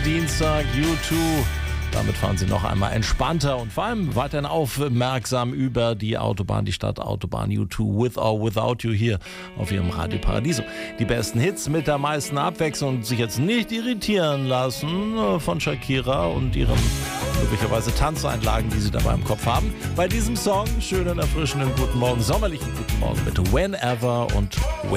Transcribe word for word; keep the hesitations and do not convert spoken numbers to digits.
Dienstag, U zwei. Damit fahren Sie noch einmal entspannter und vor allem weiterhin aufmerksam über die Autobahn, die Stadtautobahn U zwei, With or Without You, hier auf Ihrem Radio Paradiso. Die besten Hits mit der meisten Abwechslung und sich jetzt nicht irritieren lassen von Shakira und ihren möglicherweise Tanzeinlagen, die Sie dabei im Kopf haben. Bei diesem Song schönen, erfrischenden guten Morgen, sommerlichen guten Morgen mit Whenever und Where.